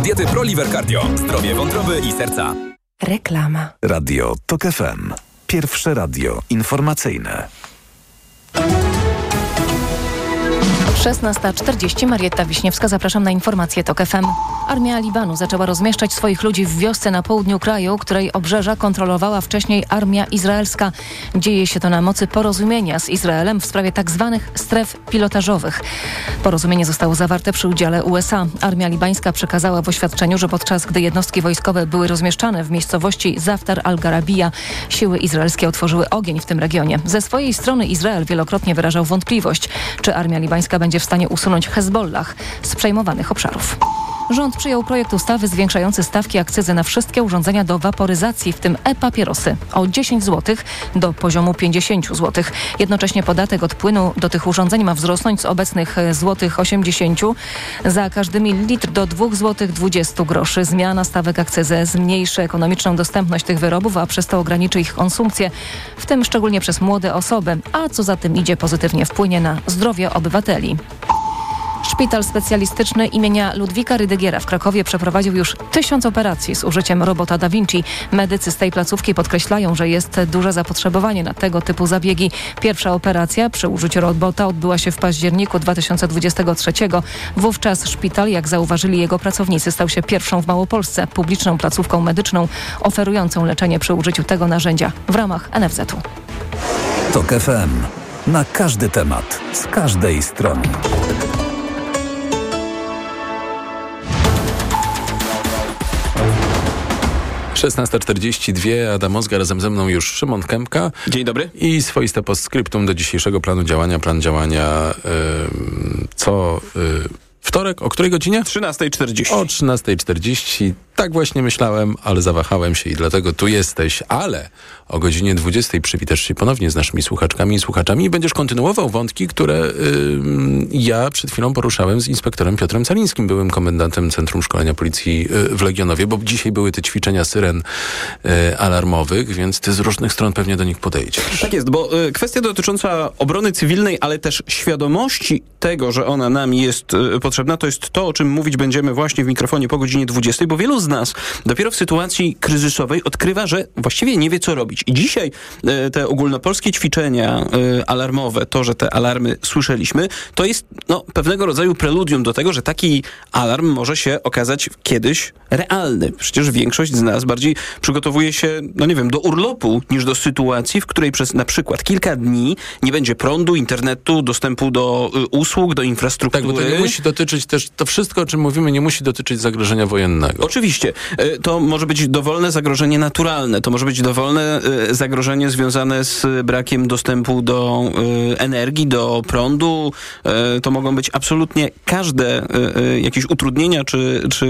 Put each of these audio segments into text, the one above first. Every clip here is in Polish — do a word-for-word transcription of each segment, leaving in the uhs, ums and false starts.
diety ProLiver Cardio. Zdrowie wątroby i serca. Reklama. Radio TOK F M. Pierwsze radio informacyjne. szesnasta czterdzieści. Marietta Wiśniewska, zapraszam na informacje TOK F M. Armia Libanu zaczęła rozmieszczać swoich ludzi w wiosce na południu kraju, której obrzeża kontrolowała wcześniej armia izraelska. Dzieje się to na mocy porozumienia z Izraelem w sprawie tzw. stref pilotażowych. Porozumienie zostało zawarte przy udziale U S A. Armia libańska przekazała w oświadczeniu, że podczas gdy jednostki wojskowe były rozmieszczane w miejscowości Zaftar al-Garabija, siły izraelskie otworzyły ogień w tym regionie. Ze swojej strony Izrael wielokrotnie wyrażał wątpliwość, czy armia libańska będzie w stanie usunąć Hezbollah z przejmowanych obszarów. Rząd przyjął projekt ustawy zwiększający stawki akcyzy na wszystkie urządzenia do waporyzacji, w tym e-papierosy, o dziesięć złotych do poziomu pięćdziesiąt złotych. Jednocześnie podatek od płynu do tych urządzeń ma wzrosnąć z obecnych złotych osiemdziesiąt za każdy mililitr do dwa złote dwadzieścia groszy. Zmiana stawek akcyzy zmniejszy ekonomiczną dostępność tych wyrobów, a przez to ograniczy ich konsumpcję, w tym szczególnie przez młode osoby, a co za tym idzie pozytywnie wpłynie na zdrowie obywateli. Szpital specjalistyczny imienia Ludwika Rydygiera w Krakowie przeprowadził już tysiąc operacji z użyciem robota Da Vinci. Medycy z tej placówki podkreślają, że jest duże zapotrzebowanie na tego typu zabiegi. Pierwsza operacja przy użyciu robota odbyła się w październiku dwa tysiące dwudziestego trzeciego. Wówczas szpital, jak zauważyli jego pracownicy, stał się pierwszą w Małopolsce publiczną placówką medyczną oferującą leczenie przy użyciu tego narzędzia w ramach N F Z u. TOK F M. Na każdy temat, z każdej strony. szesnasta czterdzieści dwa, Adam Ozga, razem ze mną już Szymon Kępka. Dzień dobry. I swoiste postscriptum do dzisiejszego planu działania. Plan działania yy, co yy, wtorek, o której godzinie? trzynasta czterdzieści. O trzynasta czterdzieści. Tak właśnie myślałem, ale zawahałem się i dlatego tu jesteś. Ale o godzinie dwudziestej przywitasz się ponownie z naszymi słuchaczkami i słuchaczami i będziesz kontynuował wątki, które yy, ja przed chwilą poruszałem z inspektorem Piotrem Calińskim, byłym komendantem Centrum Szkolenia Policji yy, w Legionowie, bo dzisiaj były te ćwiczenia syren yy, alarmowych, więc ty z różnych stron pewnie do nich podejdziesz. Tak jest, bo y, kwestia dotycząca obrony cywilnej, ale też świadomości tego, że ona nam jest y, potrzebna, to jest to, o czym mówić będziemy właśnie w mikrofonie po godzinie dwudziestej, bo wielu z nas dopiero w sytuacji kryzysowej odkrywa, że właściwie nie wie, co robić. I dzisiaj y, te ogólnopolskie ćwiczenia y, alarmowe, to, że te alarmy słyszeliśmy, to jest no, pewnego rodzaju preludium do tego, że taki alarm może się okazać kiedyś realny. Przecież większość z nas bardziej przygotowuje się, no nie wiem, do urlopu, niż do sytuacji, w której przez na przykład kilka dni nie będzie prądu, internetu, dostępu do y, usług, do infrastruktury. Tak, bo to nie musi dotyczyć też, to wszystko, o czym mówimy, nie musi dotyczyć zagrożenia wojennego. Oczywiście. To może być dowolne zagrożenie naturalne, to może być dowolne zagrożenie związane z brakiem dostępu do energii, do prądu. To mogą być absolutnie każde jakieś utrudnienia czy, czy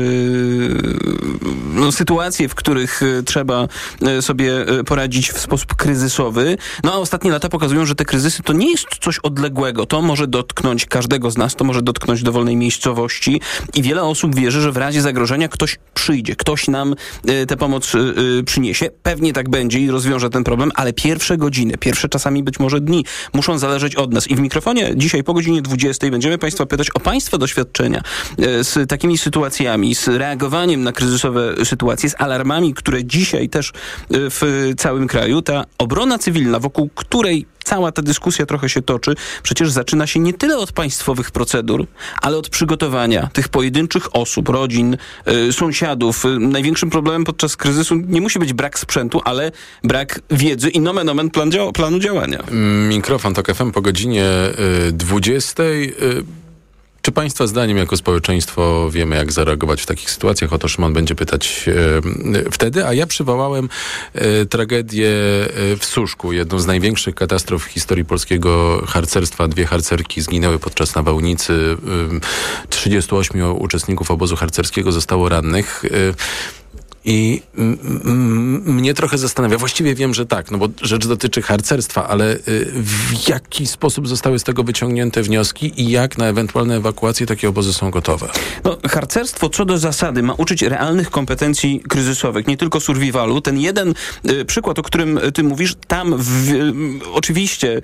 no, sytuacje, w których trzeba sobie poradzić w sposób kryzysowy. No a ostatnie lata pokazują, że te kryzysy to nie jest coś odległego. To może dotknąć każdego z nas, to może dotknąć dowolnej miejscowości i wiele osób wierzy, że w razie zagrożenia ktoś przyjdzie, ktoś nam y, tę pomoc y, y, przyniesie. Pewnie tak będzie i rozwiąże ten problem, ale pierwsze godziny, pierwsze czasami być może dni muszą zależeć od nas. I w mikrofonie dzisiaj po godzinie dwudziestej będziemy Państwa pytać o Państwa doświadczenia y, z takimi sytuacjami, z reagowaniem na kryzysowe sytuacje, z alarmami, które dzisiaj też y, w całym kraju. Ta obrona cywilna, wokół której cała ta dyskusja trochę się toczy, przecież zaczyna się nie tyle od państwowych procedur, ale od przygotowania tych pojedynczych osób, rodzin, y, sąsiadów. Największym problemem podczas kryzysu nie musi być brak sprzętu, ale brak wiedzy i nomen omen plan dzia- planu działania. Mikrofon TOK F M po godzinie y, dwudziestej. Y, Czy Państwa zdaniem jako społeczeństwo wiemy, jak zareagować w takich sytuacjach? O to Szymon będzie pytać e, wtedy, a ja przywołałem e, tragedię e, w Suszku, jedną z największych katastrof w historii polskiego harcerstwa. Dwie harcerki zginęły podczas nawałnicy. E, trzydziestu ośmiu uczestników obozu harcerskiego zostało rannych. E, I m, m, mnie trochę zastanawia, właściwie wiem, że tak, no bo rzecz dotyczy harcerstwa, ale y, w jaki sposób zostały z tego wyciągnięte wnioski i jak na ewentualne ewakuacje takie obozy są gotowe? No, harcerstwo co do zasady ma uczyć realnych kompetencji kryzysowych, nie tylko survivalu. Ten jeden y, przykład, o którym ty mówisz, tam w, y, oczywiście y,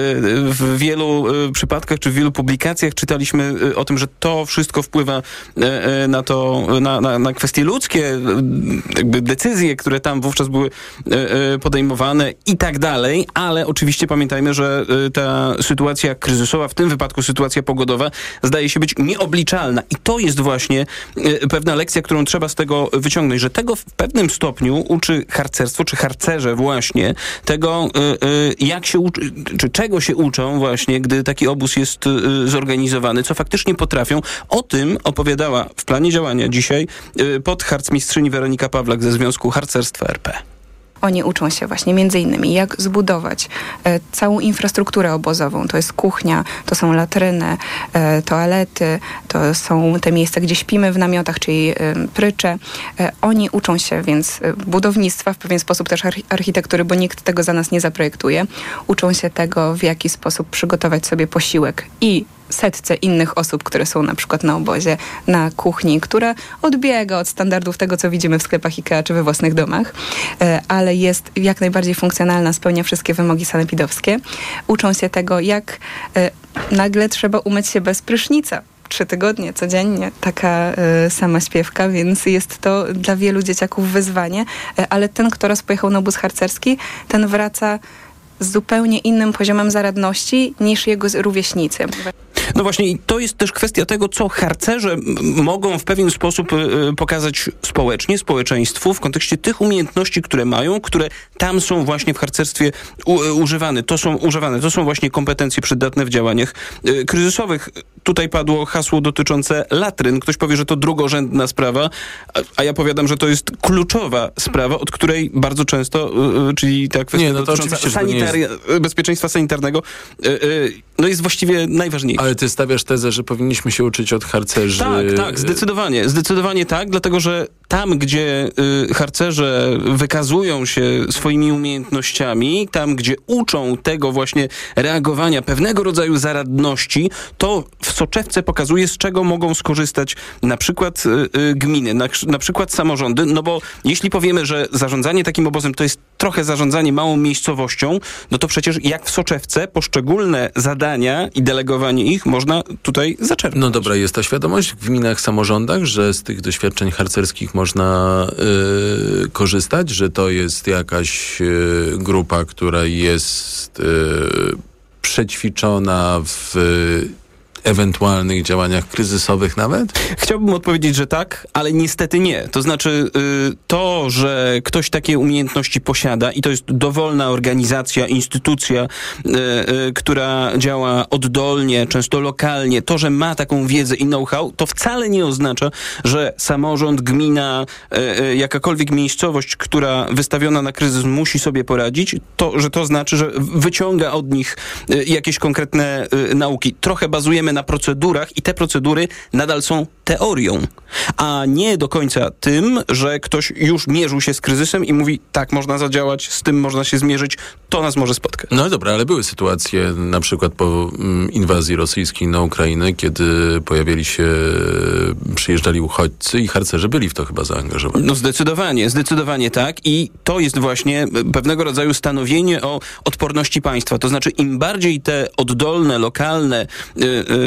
w wielu y, przypadkach czy w wielu publikacjach czytaliśmy y, o tym, że to wszystko wpływa y, y, na to, na, na, na kwestie ludzkie, y, jakby decyzje, które tam wówczas były y, y, podejmowane i tak dalej, ale oczywiście pamiętajmy, że y, ta sytuacja kryzysowa, w tym wypadku sytuacja pogodowa, zdaje się być nieobliczalna. I to jest właśnie y, pewna lekcja, którą trzeba z tego wyciągnąć, że tego w pewnym stopniu uczy harcerstwo, czy harcerze właśnie, tego y, y, jak się uczy, czy czego się uczą właśnie, gdy taki obóz jest y, zorganizowany, co faktycznie potrafią. O tym opowiadała w planie działania dzisiaj y, podharcmistrzyni Weronika Pawlak ze Związku Harcerstwa R P. Oni uczą się właśnie między innymi jak zbudować e, całą infrastrukturę obozową. To jest kuchnia, to są latryny, e, toalety, to są te miejsca, gdzie śpimy w namiotach, czyli e, prycze. E, oni uczą się więc budownictwa, w pewien sposób też arch- architektury, bo nikt tego za nas nie zaprojektuje. Uczą się tego, w jaki sposób przygotować sobie posiłek i setce innych osób, które są na przykład na obozie, na kuchni, która odbiega od standardów tego, co widzimy w sklepach IKEA czy we własnych domach, ale jest jak najbardziej funkcjonalna, spełnia wszystkie wymogi sanepidowskie. Uczą się tego, jak nagle trzeba umyć się bez prysznica. Trzy tygodnie codziennie, taka y, sama śpiewka, więc jest to dla wielu dzieciaków wyzwanie, y, ale ten, kto raz pojechał na obóz harcerski, ten wraca z zupełnie innym poziomem zaradności niż jego rówieśnicy. No właśnie i to jest też kwestia tego, co harcerze m- mogą w pewien sposób y, pokazać społecznie, społeczeństwu w kontekście tych umiejętności, które mają, które tam są właśnie w harcerstwie u, y, używane. To są używane. To są właśnie kompetencje przydatne w działaniach y, kryzysowych. Tutaj padło hasło dotyczące latryn. Ktoś powie, że to drugorzędna sprawa, a, a ja powiadam, że to jest kluczowa sprawa, od której bardzo często, y, y, czyli ta kwestia nie, no to dotycząca sanitari- jest... bezpieczeństwa sanitarnego, y, y, no jest właściwie najważniejsza. Ale ty stawiasz tezę, że powinniśmy się uczyć od harcerzy. Tak, tak, zdecydowanie. Zdecydowanie tak, dlatego że tam, gdzie y, harcerze wykazują się swoimi umiejętnościami, tam, gdzie uczą tego właśnie reagowania, pewnego rodzaju zaradności, to w soczewce pokazuje, z czego mogą skorzystać na przykład y, y, gminy, na, na przykład samorządy, no bo jeśli powiemy, że zarządzanie takim obozem to jest trochę zarządzanie małą miejscowością, no to przecież jak w soczewce poszczególne zadania i delegowanie ich można tutaj zaczerpnąć. No dobra, jest ta świadomość w gminach, samorządach, że z tych doświadczeń harcerskich można y, korzystać, że to jest jakaś y, grupa, która jest y, przećwiczona w y, ewentualnych działaniach kryzysowych nawet? Chciałbym odpowiedzieć, że tak, ale niestety nie. To znaczy y, to, że ktoś takie umiejętności posiada i to jest dowolna organizacja, instytucja, y, y, która działa oddolnie, często lokalnie, to, że ma taką wiedzę i know-how, to wcale nie oznacza, że samorząd, gmina, y, y, jakakolwiek miejscowość, która wystawiona na kryzys musi sobie poradzić, to, że to znaczy, że wyciąga od nich y, jakieś konkretne y, nauki. Trochę bazujemy na procedurach i te procedury nadal są teorią, a nie do końca tym, że ktoś już mierzył się z kryzysem i mówi, tak, można zadziałać, z tym można się zmierzyć, to nas może spotkać. No dobra, ale były sytuacje, na przykład po mm, inwazji rosyjskiej na Ukrainę, kiedy pojawiali się, przyjeżdżali uchodźcy i harcerze byli w to chyba zaangażowani. No zdecydowanie, zdecydowanie tak i to jest właśnie pewnego rodzaju stanowienie o odporności państwa, to znaczy im bardziej te oddolne, lokalne yy,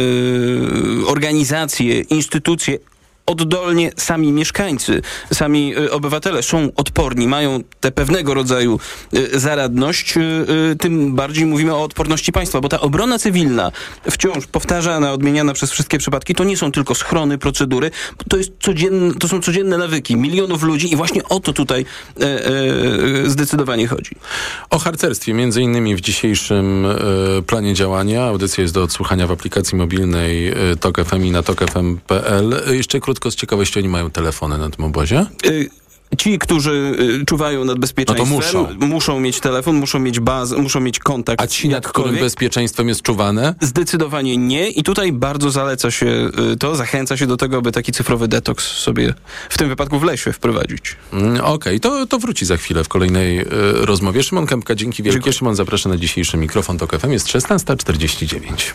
yy, organizacje, instytucje oddolnie sami mieszkańcy, sami y, obywatele są odporni, mają tę pewnego rodzaju y, zaradność, y, y, tym bardziej mówimy o odporności państwa, bo ta obrona cywilna wciąż powtarzana, odmieniana przez wszystkie przypadki, to nie są tylko schrony, procedury, to, jest codzienne, to są codzienne nawyki milionów ludzi i właśnie o to tutaj y, y, zdecydowanie chodzi. O harcerstwie, między innymi w dzisiejszym y, planie działania. Audycja jest do odsłuchania w aplikacji mobilnej y, Tok F M i na tok f m kropka p l. Jeszcze krótko z ciekawości, oni mają telefony na tym obozie? Y- Ci, którzy y, czuwają nad bezpieczeństwem, no to muszą. muszą mieć telefon, muszą mieć bazę, muszą mieć kontakt. A ci, nad którym bezpieczeństwem jest czuwane? Zdecydowanie nie i tutaj bardzo zaleca się y, to, zachęca się do tego, aby taki cyfrowy detoks sobie w tym wypadku w lesie wprowadzić. Mm, Okej, okay. to, to wróci za chwilę w kolejnej y, rozmowie. Szymon Kępka, dzięki wielkie. Dziękuję. Szymon, zapraszam na dzisiejszy mikrofon Tok F M. Jest szesnasta czterdzieści dziewięć.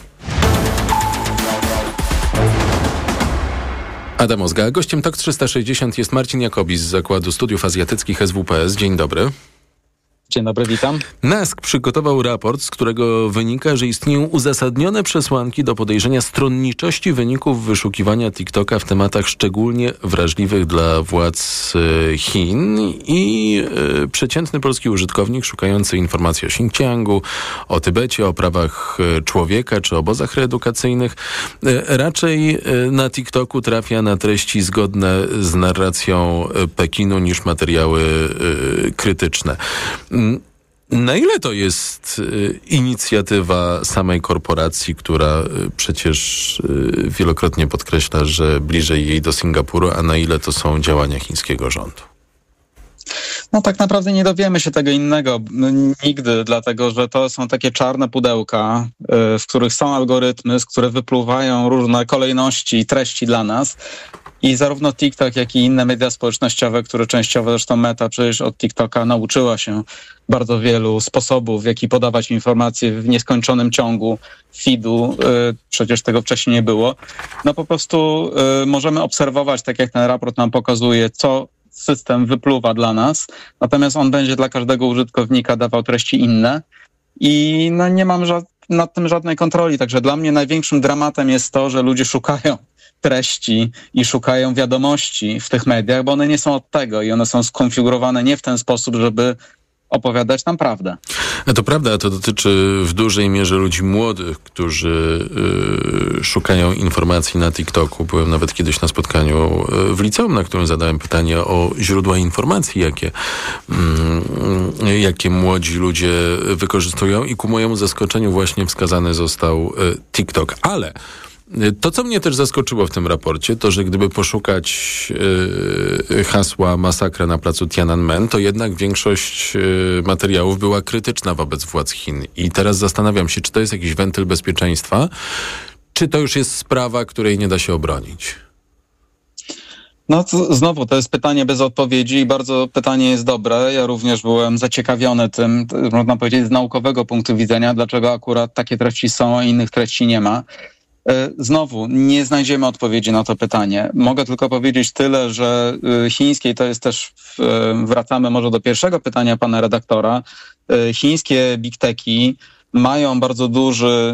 Adam Ozga. Gościem Tok trzysta sześćdziesiąt jest Marcin Jakobis z Zakładu Studiów Azjatyckich S W P S. Dzień dobry. Dzień dobry, witam. NASK przygotował raport, z którego wynika, że istnieją uzasadnione przesłanki do podejrzenia stronniczości wyników wyszukiwania TikToka w tematach szczególnie wrażliwych dla władz Chin i y, przeciętny polski użytkownik szukający informacji o Xinjiangu, o Tybecie, o prawach człowieka czy obozach reedukacyjnych y, raczej y, na TikToku trafia na treści zgodne z narracją Pekinu niż materiały y, krytyczne. Na ile to jest y, inicjatywa samej korporacji, która y, przecież y, wielokrotnie podkreśla, że bliżej jej do Singapuru, a na ile to są działania chińskiego rządu? No tak naprawdę nie dowiemy się tego innego nigdy, dlatego że to są takie czarne pudełka, y, w których są algorytmy, z które wypluwają różne kolejności i treści dla nas. I zarówno TikTok, jak i inne media społecznościowe, które częściowo zresztą Meta przecież od TikToka nauczyła się bardzo wielu sposobów, w jaki podawać informacje w nieskończonym ciągu feedu. Yy, przecież tego wcześniej nie było. No po prostu yy, możemy obserwować, tak jak ten raport nam pokazuje, co system wypluwa dla nas. Natomiast on będzie dla każdego użytkownika dawał treści inne. I no, nie mam ża- nad tym żadnej kontroli. Także dla mnie największym dramatem jest to, że ludzie szukają treści i szukają wiadomości w tych mediach, bo one nie są od tego i one są skonfigurowane nie w ten sposób, żeby opowiadać nam prawdę. To prawda, to dotyczy w dużej mierze ludzi młodych, którzy y, szukają informacji na TikToku. Byłem nawet kiedyś na spotkaniu w liceum, na którym zadałem pytanie o źródła informacji, jakie, y, jakie młodzi ludzie wykorzystują i ku mojemu zaskoczeniu właśnie wskazany został y, TikTok. Ale to, co mnie też zaskoczyło w tym raporcie, to, że gdyby poszukać yy, hasła masakra na placu Tiananmen, to jednak większość yy, materiałów była krytyczna wobec władz Chin. I teraz zastanawiam się, czy to jest jakiś wentyl bezpieczeństwa, czy to już jest sprawa, której nie da się obronić? No to znowu, to jest pytanie bez odpowiedzi i bardzo pytanie jest dobre. Ja również byłem zaciekawiony tym, można powiedzieć, z naukowego punktu widzenia, dlaczego akurat takie treści są, a innych treści nie ma. Znowu, nie znajdziemy odpowiedzi na to pytanie. Mogę tylko powiedzieć tyle, że chińskie, to jest też, wracamy może do pierwszego pytania pana redaktora, chińskie big techy mają bardzo duży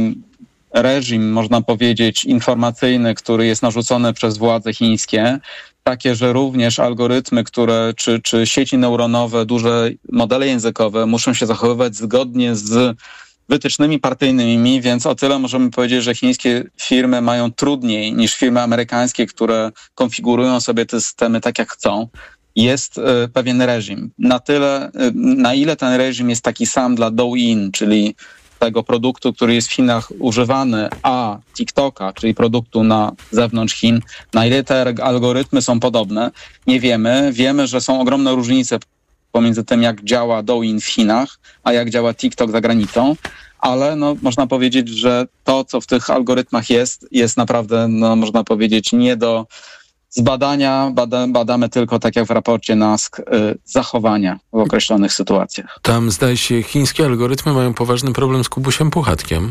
reżim, można powiedzieć, informacyjny, który jest narzucony przez władze chińskie, takie, że również algorytmy, które, czy, czy sieci neuronowe, duże modele językowe muszą się zachowywać zgodnie z wytycznymi partyjnymi, więc o tyle możemy powiedzieć, że chińskie firmy mają trudniej niż firmy amerykańskie, które konfigurują sobie te systemy tak jak chcą. Jest y, pewien reżim. Na tyle, y, na ile ten reżim jest taki sam dla Douyin, czyli tego produktu, który jest w Chinach używany, a TikToka, czyli produktu na zewnątrz Chin, na ile te algorytmy są podobne, nie wiemy. Wiemy, że są ogromne różnice pomiędzy tym, jak działa Douyin w Chinach, a jak działa TikTok za granicą, ale no, można powiedzieć, że to, co w tych algorytmach jest, jest naprawdę, no, można powiedzieć, nie do zbadania. Bada, badamy tylko, tak jak w raporcie NASK, y, zachowania w określonych sytuacjach. Tam, zdaje się, chińskie algorytmy mają poważny problem z Kubusiem Puchatkiem.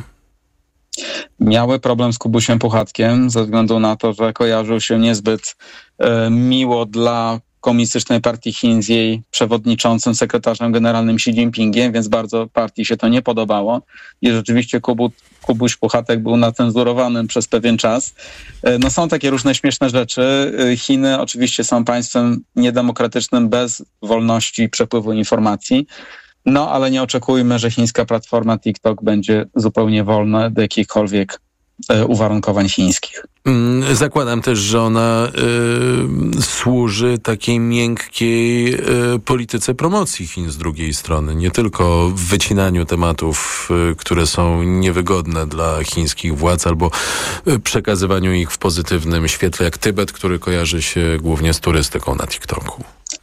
Miały problem z Kubusiem Puchatkiem ze względu na to, że kojarzył się niezbyt y, miło dla Komunistycznej Partii Chin z jej przewodniczącym, sekretarzem generalnym Xi Jinpingiem, więc bardzo partii się to nie podobało. I rzeczywiście Kubu, Kubuś Puchatek był nacenzurowany przez pewien czas. No są takie różne śmieszne rzeczy. Chiny oczywiście są państwem niedemokratycznym bez wolności przepływu informacji. No ale nie oczekujmy, że chińska platforma TikTok będzie zupełnie wolna do jakichkolwiek uwarunkowań chińskich. Zakładam też, że ona y, służy takiej miękkiej y, polityce promocji Chin z drugiej strony. Nie tylko w wycinaniu tematów, y, które są niewygodne dla chińskich władz, albo y, przekazywaniu ich w pozytywnym świetle, jak Tybet, który kojarzy się głównie z turystyką na TikToku.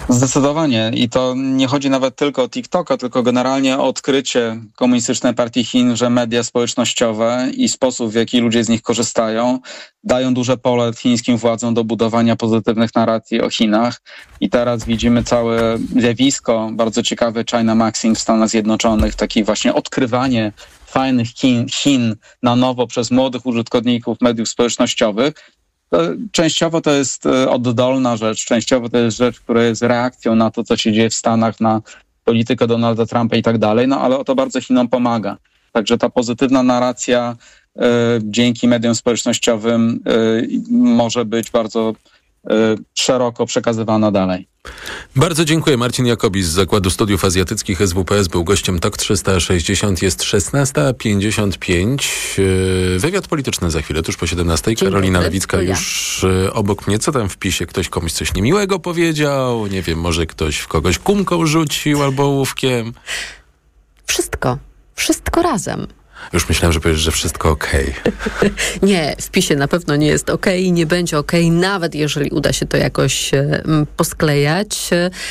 Zdecydowanie. I to nie chodzi nawet tylko o TikToka, tylko generalnie o odkrycie Komunistycznej Partii Chin, że media społecznościowe i sposób, w jaki ludzie z nich korzystają, dają duże pole chińskim władzom do budowania pozytywnych narracji o Chinach. I teraz widzimy całe zjawisko, bardzo ciekawe China Maxing w Stanach Zjednoczonych, takie właśnie odkrywanie fajnych Chin, Chin na nowo przez młodych użytkowników mediów społecznościowych. Częściowo to jest oddolna rzecz, częściowo to jest rzecz, która jest reakcją na to, co się dzieje w Stanach, na politykę Donalda Trumpa i tak dalej, no ale to bardzo Chinom pomaga. Także ta pozytywna narracja y, dzięki mediom społecznościowym y, może być bardzo y, szeroko przekazywana dalej. Bardzo dziękuję. Marcin Jakobis z Zakładu Studiów Azjatyckich S W P S był gościem Tok trzysta sześćdziesiąt. Jest szesnasta pięćdziesiąt pięć. Wywiad polityczny za chwilę, tuż po siedemnastej. Karolina Lewicka ja. już obok mnie. Co tam w PiSie? Ktoś komuś coś niemiłego powiedział? Nie wiem, może ktoś w kogoś kumką rzucił albo ołówkiem? Wszystko. Wszystko razem. Już myślałem, że powiesz, że wszystko okej. Okay. Nie, w PiSie na pewno nie jest okej i nie będzie okej, nawet jeżeli uda się to jakoś posklejać.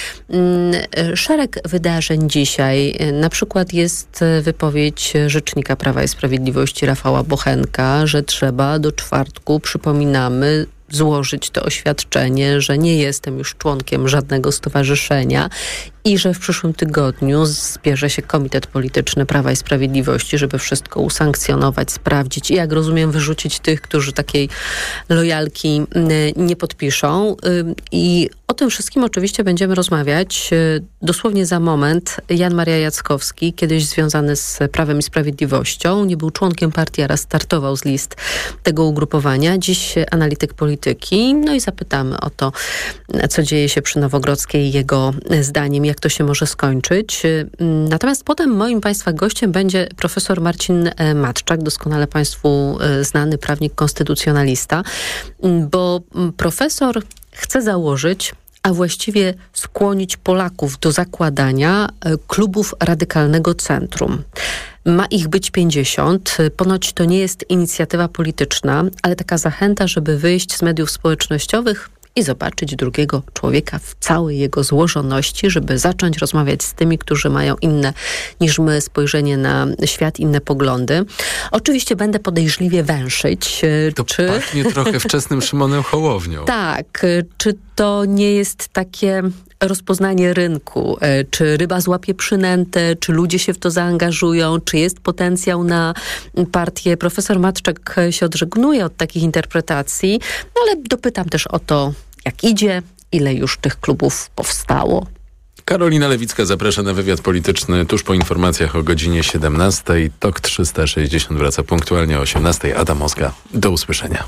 Szereg wydarzeń dzisiaj. Na przykład jest wypowiedź rzecznika Prawa i Sprawiedliwości Rafała Bochenka, że trzeba do czwartku, przypominamy, złożyć to oświadczenie, że nie jestem już członkiem żadnego stowarzyszenia i że w przyszłym tygodniu zbierze się Komitet Polityczny Prawa i Sprawiedliwości, żeby wszystko usankcjonować, sprawdzić i, jak rozumiem, wyrzucić tych, którzy takiej lojalki nie podpiszą. I o tym wszystkim oczywiście będziemy rozmawiać dosłownie za moment. Jan Maria Jackowski, kiedyś związany z Prawem i Sprawiedliwością, nie był członkiem partii, a startował z list tego ugrupowania. Dziś analityk polityki. No i zapytamy o to, co dzieje się przy Nowogrodzkiej, jego zdaniem, jak to się może skończyć. Natomiast potem moim Państwa gościem będzie profesor Marcin Matczak, doskonale Państwu znany prawnik konstytucjonalista, bo profesor chce założyć, a właściwie skłonić Polaków do zakładania klubów radykalnego centrum. Ma ich być pięćdziesiąt. Ponoć to nie jest inicjatywa polityczna, ale taka zachęta, żeby wyjść z mediów społecznościowych i zobaczyć drugiego człowieka w całej jego złożoności, żeby zacząć rozmawiać z tymi, którzy mają inne niż my spojrzenie na świat, inne poglądy. Oczywiście będę podejrzliwie węszyć. To czy... pachnie trochę wczesnym Szymonem Hołownią. Tak. Czy to nie jest takie rozpoznanie rynku? Czy ryba złapie przynętę? Czy ludzie się w to zaangażują? Czy jest potencjał na partię? Profesor Matczak się odżegnuje od takich interpretacji, no ale dopytam też o to, jak idzie, ile już tych klubów powstało. Karolina Lewicka zaprasza na wywiad polityczny tuż po informacjach o godzinie siedemnastej. Tok trzysta sześćdziesiąt wraca punktualnie o osiemnastej. Adam Moska. Do usłyszenia.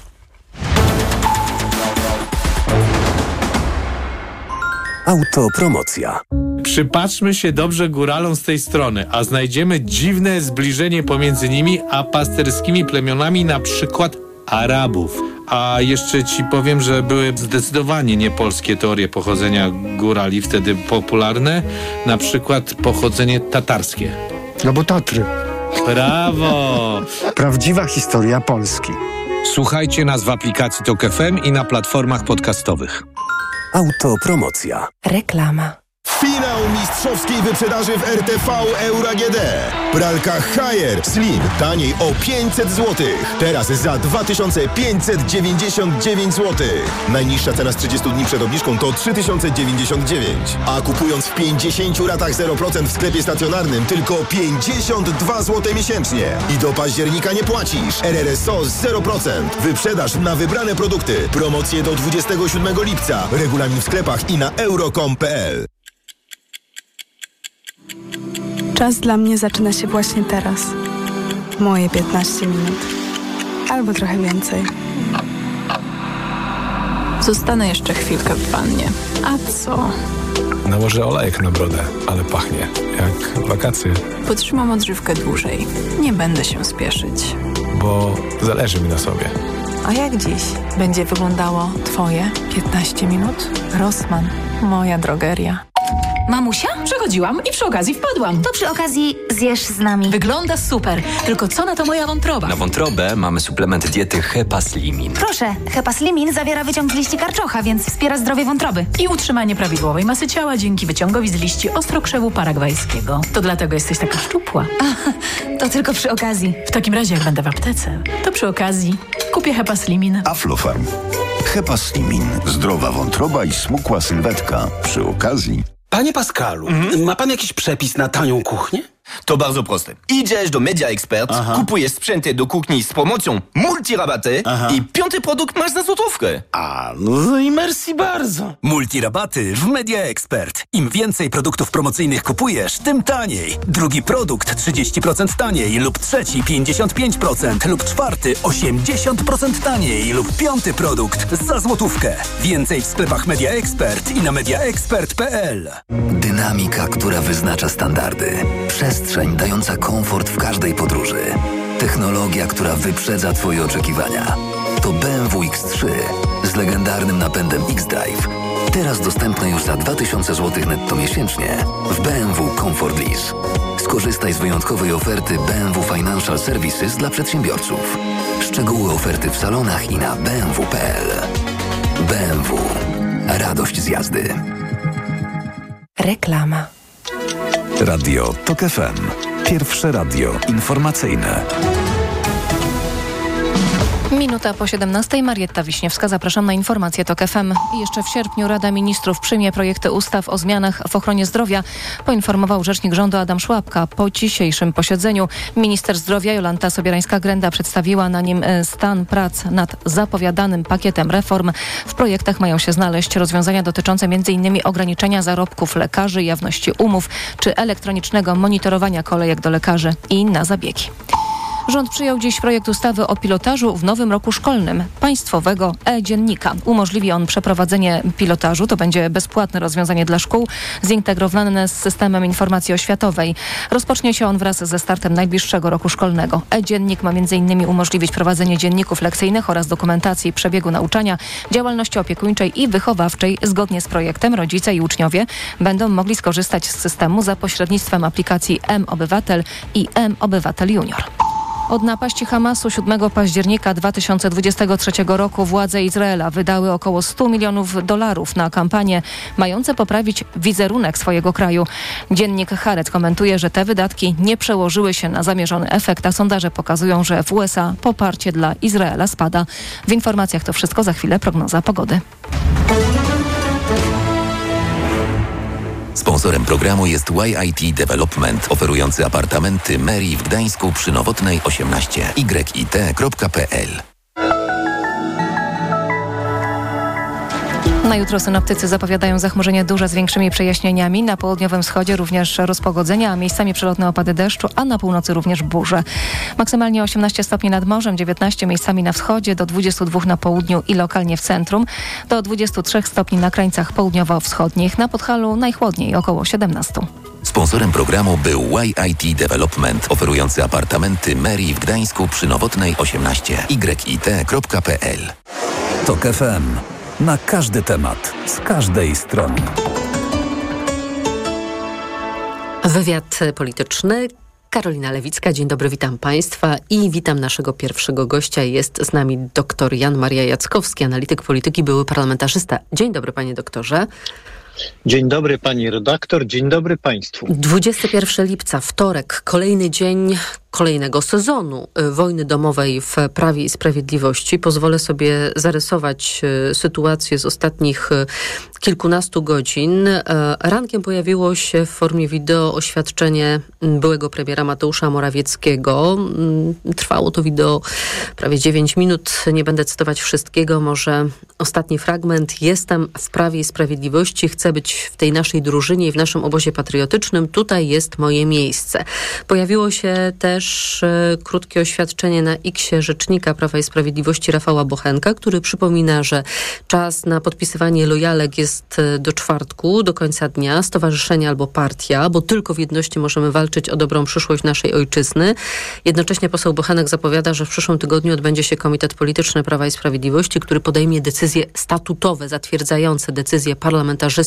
Autopromocja. Przypatrzmy się dobrze góralom z tej strony, a znajdziemy dziwne zbliżenie pomiędzy nimi a pasterskimi plemionami, na przykład Arabów. A jeszcze ci powiem, że były zdecydowanie niepolskie teorie pochodzenia górali wtedy popularne, na przykład pochodzenie tatarskie. No bo Tatry. Brawo! Prawdziwa historia Polski. Słuchajcie nas w aplikacji Tok F M i na platformach podcastowych. Autopromocja. Reklama. Finał mistrzowskiej wyprzedaży w R T V Euro A G D. Pralka Haier Slim taniej o pięćset złotych. Teraz za dwa tysiące pięćset dziewięćdziesiąt dziewięć złotych. Najniższa cena z trzydziestu dni przed obniżką to trzy tysiące dziewięćdziesiąt dziewięć. A kupując w pięćdziesięciu ratach zero procent w sklepie stacjonarnym tylko pięćdziesiąt dwa złote miesięcznie. I do października nie płacisz. R R S O zero procent. Wyprzedaż na wybrane produkty. Promocje do dwudziestego siódmego lipca. Regulamin w sklepach i na euro kropka com kropka p l. Czas dla mnie zaczyna się właśnie teraz. Moje piętnaście minut. Albo trochę więcej. Zostanę jeszcze chwilkę w wannie. A co? Nałożę olejek na brodę, ale pachnie jak wakacje. Potrzymam odżywkę dłużej. Nie będę się spieszyć. Bo zależy mi na sobie. A jak dziś będzie wyglądało twoje piętnaście minut? Rossmann, moja drogeria. Mamusia? Przechodziłam i przy okazji wpadłam. To przy okazji zjesz z nami. Wygląda super. Tylko co na to moja wątroba? Na wątrobę mamy suplement diety Hepaslimin. Proszę, Hepaslimin zawiera wyciąg z liści karczocha, więc wspiera zdrowie wątroby. I utrzymanie prawidłowej masy ciała dzięki wyciągowi z liści ostrokrzewu paragwajskiego. To dlatego jesteś taka szczupła. A, to tylko przy okazji. W takim razie, jak będę w aptece, to przy okazji kupię Hepaslimin. Aflofarm. Hepaslimin. Zdrowa wątroba i smukła sylwetka. Przy okazji... Panie Pascalu, mhm. ma pan jakiś przepis na tanią kuchnię? To bardzo proste. Idziesz do Media Expert, Aha. kupujesz sprzęty do kuchni z promocją multirabaty Aha. i piąty produkt masz za złotówkę. A, no i merci bardzo. Multirabaty w Media Expert. Im więcej produktów promocyjnych kupujesz, tym taniej. Drugi produkt trzydzieści procent taniej lub trzeci pięćdziesiąt pięć procent lub czwarty osiemdziesiąt procent taniej lub piąty produkt za złotówkę. Więcej w sklepach Media Expert i na mediaexpert kropka p l. Dynamika, która wyznacza standardy. Przestrzeń dająca komfort w każdej podróży. Technologia, która wyprzedza Twoje oczekiwania. To B M W X trzy z legendarnym napędem X-Drive. Teraz dostępne już za dwa tysiące złotych netto miesięcznie w B M W Comfort Lease. Skorzystaj z wyjątkowej oferty B M W Financial Services dla przedsiębiorców. Szczegóły oferty w salonach i na b m w kropka p l. B M W. Radość z jazdy. Reklama. Radio TOK F M. Pierwsze radio informacyjne. Minuta po siedemnastej. Marietta Wiśniewska. Zapraszam na informacje TOK F M. I jeszcze w sierpniu Rada Ministrów przyjmie projekty ustaw o zmianach w ochronie zdrowia, poinformował rzecznik rządu Adam Szłapka. Po dzisiejszym posiedzeniu minister zdrowia Jolanta Sobierańska-Grenda przedstawiła na nim stan prac nad zapowiadanym pakietem reform. W projektach mają się znaleźć rozwiązania dotyczące m.in. ograniczenia zarobków lekarzy, jawności umów czy elektronicznego monitorowania kolejek do lekarzy i inne zabiegi. Rząd przyjął dziś projekt ustawy o pilotażu w nowym roku szkolnym, państwowego e-dziennika. Umożliwi on przeprowadzenie pilotażu, to będzie bezpłatne rozwiązanie dla szkół, zintegrowane z systemem informacji oświatowej. Rozpocznie się on wraz ze startem najbliższego roku szkolnego. E-dziennik ma m.in. umożliwić prowadzenie dzienników lekcyjnych oraz dokumentacji przebiegu nauczania, działalności opiekuńczej i wychowawczej. Zgodnie z projektem rodzice i uczniowie będą mogli skorzystać z systemu za pośrednictwem aplikacji M-Obywatel i M-Obywatel Junior. Od napaści Hamasu siódmego października dwa tysiące dwudziestego trzeciego roku władze Izraela wydały około sto milionów dolarów na kampanie mające poprawić wizerunek swojego kraju. Dziennik Haaretz komentuje, że te wydatki nie przełożyły się na zamierzony efekt, a sondaże pokazują, że w U S A poparcie dla Izraela spada. W informacjach to wszystko, za chwilę prognoza pogody. Sponsorem programu jest Y I T Development, oferujący apartamenty Meri w Gdańsku przy Nowotnej osiemnaście. y i t kropka p l. Na jutro synoptycy zapowiadają zachmurzenie duże z większymi przejaśnieniami. Na południowym wschodzie również rozpogodzenia, a miejscami przelotne opady deszczu, a na północy również burze. Maksymalnie osiemnaście stopni nad morzem, dziewiętnaście miejscami na wschodzie, do dwudziestu dwóch na południu i lokalnie w centrum, do dwudziestu trzech stopni na krańcach południowo-wschodnich. Na Podhalu najchłodniej, około siedemnaście. Sponsorem programu był Y I T Development, oferujący apartamenty Meri w Gdańsku przy Nowotnej osiemnaście. y i t kropka p l. TOK F M. Na każdy temat, z każdej strony. Wywiad polityczny. Karolina Lewicka, dzień dobry, witam Państwa i witam naszego pierwszego gościa. Jest z nami dr Jan Maria Jackowski, analityk polityki, były parlamentarzysta. Dzień dobry, panie doktorze. Dzień dobry pani redaktor, dzień dobry państwu. dwudziestego pierwszego lipca, wtorek, kolejny dzień kolejnego sezonu wojny domowej w Prawie i Sprawiedliwości. Pozwolę sobie zarysować sytuację z ostatnich kilkunastu godzin. Rankiem pojawiło się w formie wideo oświadczenie byłego premiera Mateusza Morawieckiego. Trwało to wideo prawie dziewięć minut. Nie będę cytować wszystkiego, może ostatni fragment. Jestem w Prawie i Sprawiedliwości, chcę być w tej naszej drużynie i w naszym obozie patriotycznym. Tutaj jest moje miejsce. Pojawiło się też krótkie oświadczenie na X-ie rzecznika Prawa i Sprawiedliwości Rafała Bochenka, który przypomina, że czas na podpisywanie lojalek jest do czwartku, do końca dnia, stowarzyszenie albo partia, bo tylko w jedności możemy walczyć o dobrą przyszłość naszej ojczyzny. Jednocześnie poseł Bochenek zapowiada, że w przyszłym tygodniu odbędzie się Komitet Polityczny Prawa i Sprawiedliwości, który podejmie decyzje statutowe, zatwierdzające decyzje parlamentarzystów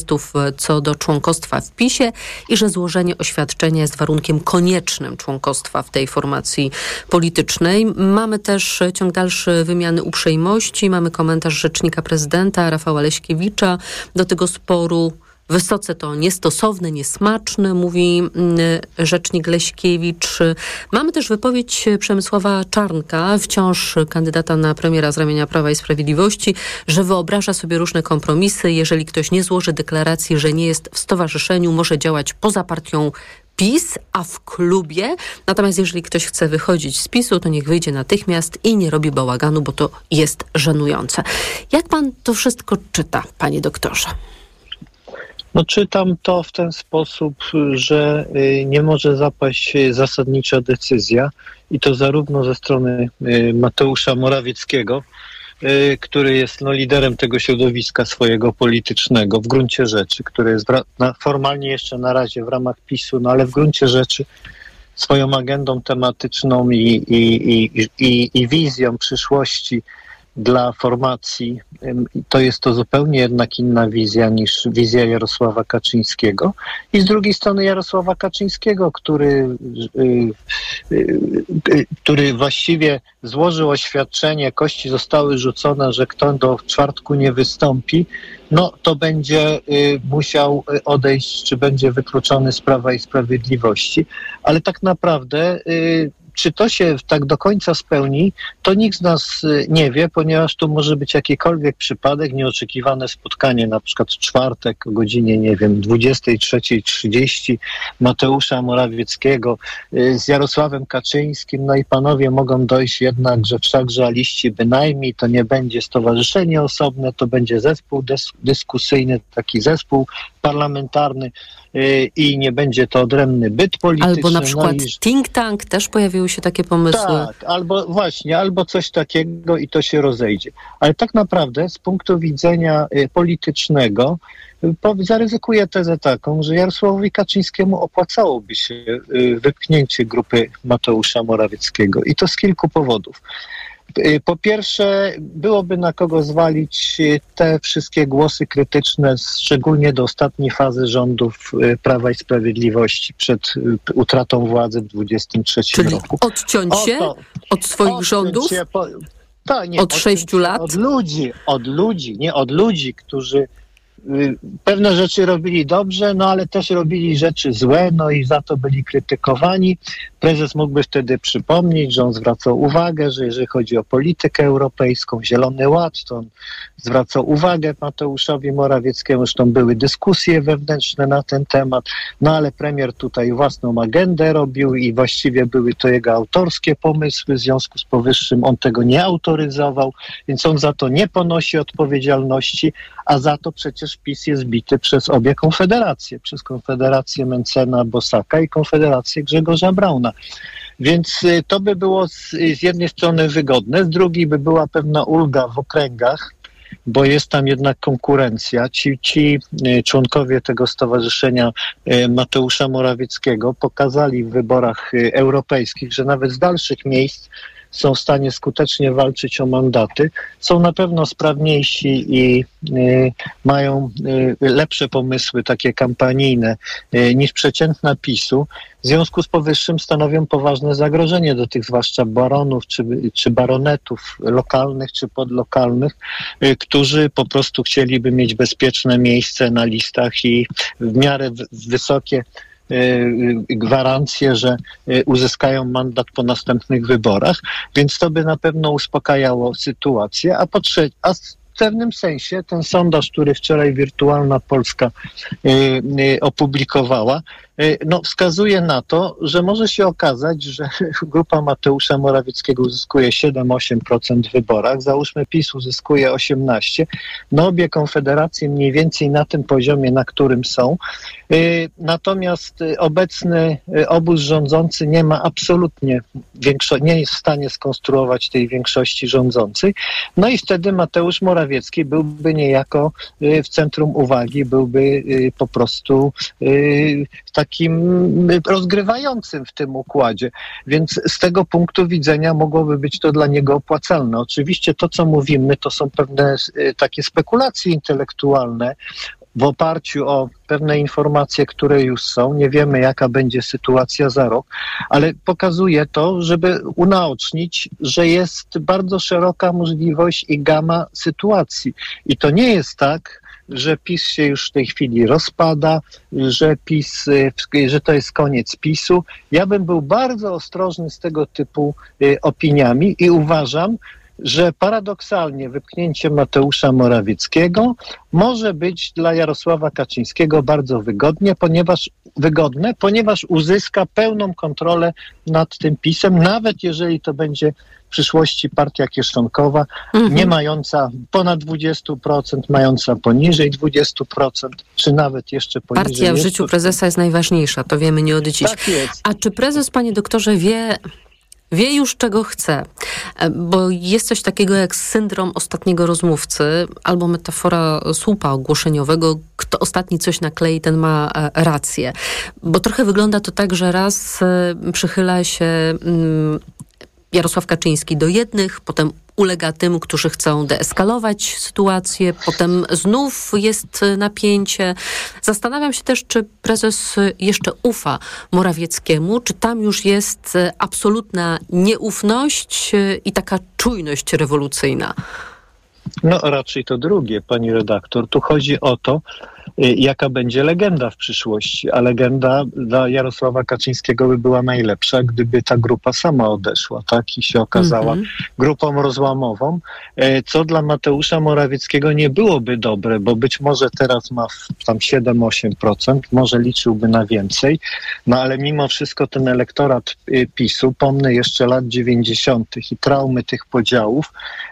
protestów co do członkostwa w PiSie i że złożenie oświadczenia jest warunkiem koniecznym członkostwa w tej formacji politycznej. Mamy też ciąg dalszy wymiany uprzejmości. Mamy komentarz rzecznika prezydenta Rafała Leśkiewicza do tego sporu. Wysoce to niestosowne, niesmaczne, mówi rzecznik Leśkiewicz. Mamy też wypowiedź Przemysława Czarnka, wciąż kandydata na premiera z ramienia Prawa i Sprawiedliwości, że wyobraża sobie różne kompromisy. Jeżeli ktoś nie złoży deklaracji, że nie jest w stowarzyszeniu, może działać poza partią PiS, a w klubie. Natomiast jeżeli ktoś chce wychodzić z PiSu, to niech wyjdzie natychmiast i nie robi bałaganu, bo to jest żenujące. Jak pan to wszystko czyta, panie doktorze? No czytam to w ten sposób, że nie może zapaść zasadnicza decyzja i to zarówno ze strony Mateusza Morawieckiego, który jest no, liderem tego środowiska swojego politycznego w gruncie rzeczy, który jest w, na, formalnie jeszcze na razie w ramach PiSu, no ale w gruncie rzeczy swoją agendą tematyczną i, i, i, i, i wizją przyszłości dla formacji, to jest to zupełnie jednak inna wizja niż wizja Jarosława Kaczyńskiego. I z drugiej strony Jarosława Kaczyńskiego, który, który właściwie złożył oświadczenie, kości zostały rzucone, że kto do czwartku nie wystąpi, no to będzie musiał odejść, czy będzie wykluczony z Prawa i Sprawiedliwości. Ale tak naprawdę czy to się tak do końca spełni, to nikt z nas nie wie, ponieważ tu może być jakikolwiek przypadek, nieoczekiwane spotkanie, na przykład w czwartek o godzinie, nie wiem, dwudziestej trzeciej trzydzieści Mateusza Morawieckiego z Jarosławem Kaczyńskim, no i panowie mogą dojść jednak, że wszak realiści bynajmniej to nie będzie stowarzyszenie osobne, to będzie zespół dys- dyskusyjny, taki zespół parlamentarny yy, i nie będzie to odrębny byt polityczny. Albo na przykład no i... think tank, też pojawiły się takie pomysły. Tak, albo właśnie, albo coś takiego i to się rozejdzie. Ale tak naprawdę z punktu widzenia y, politycznego y, po, zaryzykuję tezę taką, że Jarosławowi Kaczyńskiemu opłacałoby się y, wypchnięcie grupy Mateusza Morawieckiego i to z kilku powodów. Po pierwsze, byłoby na kogo zwalić te wszystkie głosy krytyczne, szczególnie do ostatniej fazy rządów Prawa i Sprawiedliwości przed utratą władzy w dwudziestym trzecim Czyli roku. odciąć się Oto, od swoich odciąć rządów? Się po, to nie, od sześciu lat? Od ludzi, od ludzi, nie od ludzi, którzy pewne rzeczy robili dobrze, no ale też robili rzeczy złe, no i za to byli krytykowani. Prezes mógłby wtedy przypomnieć, że on zwracał uwagę, że jeżeli chodzi o politykę europejską, Zielony Ład, to on zwracał uwagę Mateuszowi Morawieckiemu, zresztą były dyskusje wewnętrzne na ten temat, no ale premier tutaj własną agendę robił i właściwie były to jego autorskie pomysły, w związku z powyższym on tego nie autoryzował, więc on za to nie ponosi odpowiedzialności, a za to przecież PiS jest bity przez obie konfederacje, przez Konfederację Mencena Bosaka i Konfederację Grzegorza Brauna. Więc to by było z, z jednej strony wygodne, z drugiej by była pewna ulga w okręgach, bo jest tam jednak konkurencja. Ci, ci członkowie tego stowarzyszenia Mateusza Morawieckiego pokazali w wyborach europejskich, że nawet z dalszych miejsc są w stanie skutecznie walczyć o mandaty, są na pewno sprawniejsi i y, mają y, lepsze pomysły, takie kampanijne, y, niż przeciętna PiSu. W związku z powyższym stanowią poważne zagrożenie do tych zwłaszcza baronów czy, czy baronetów lokalnych czy podlokalnych, y, którzy po prostu chcieliby mieć bezpieczne miejsce na listach i w miarę w, wysokie gwarancje, że uzyskają mandat po następnych wyborach, więc to by na pewno uspokajało sytuację, a po trzecie, a w pewnym sensie ten sondaż, który wczoraj Wirtualna Polska y, y, opublikowała, y, no, wskazuje na to, że może się okazać, że grupa Mateusza Morawieckiego uzyskuje siedem do ośmiu procent w wyborach, załóżmy PiS uzyskuje osiemnaście procent, no obie konfederacje mniej więcej na tym poziomie, na którym są. Y, natomiast y, obecny y, obóz rządzący nie ma absolutnie większo- nie jest w stanie skonstruować tej większości rządzącej, no i wtedy Mateusz Morawiecki byłby niejako y, w centrum uwagi, byłby y, po prostu y, takim rozgrywającym w tym układzie, więc z tego punktu widzenia mogłoby być to dla niego opłacalne. Oczywiście to, co mówimy, to są pewne y, takie spekulacje intelektualne, w oparciu o pewne informacje, które już są. Nie wiemy, jaka będzie sytuacja za rok, ale pokazuje to, żeby unaocznić, że jest bardzo szeroka możliwość i gama sytuacji. I to nie jest tak, że PiS się już w tej chwili rozpada, że PiS, że to jest koniec PiSu. Ja bym był bardzo ostrożny z tego typu opiniami i uważam, że paradoksalnie wypchnięcie Mateusza Morawieckiego może być dla Jarosława Kaczyńskiego bardzo wygodnie, ponieważ, wygodne, ponieważ uzyska pełną kontrolę nad tym PiS-em, nawet jeżeli to będzie w przyszłości partia kieszonkowa, mhm. nie mająca ponad dwadzieścia procent, mająca poniżej dwadzieścia procent, czy nawet jeszcze poniżej. Partia w życiu prezesa jest najważniejsza, to wiemy nie od dziś. Tak jest. A czy prezes, panie doktorze, wie... Wie już, czego chce, bo jest coś takiego jak syndrom ostatniego rozmówcy albo metafora słupa ogłoszeniowego. Kto ostatni coś naklei, ten ma rację. Bo trochę wygląda to tak, że raz przychyla się Jarosław Kaczyński do jednych, potem ulega tym, którzy chcą deeskalować sytuację, potem znów jest napięcie. Zastanawiam się też, czy prezes jeszcze ufa Morawieckiemu, czy tam już jest absolutna nieufność i taka czujność rewolucyjna. No raczej to drugie, pani redaktor. Tu chodzi o to, jaka będzie legenda w przyszłości, a legenda dla Jarosława Kaczyńskiego by była najlepsza, gdyby ta grupa sama odeszła, tak, i się okazała mm-hmm. grupą rozłamową, co dla Mateusza Morawieckiego nie byłoby dobre, bo być może teraz ma tam siedem osiem procent, może liczyłby na więcej, no ale mimo wszystko ten elektorat PiSu, pomnę jeszcze lat dziewięćdziesiątych i traumy tych podziałów,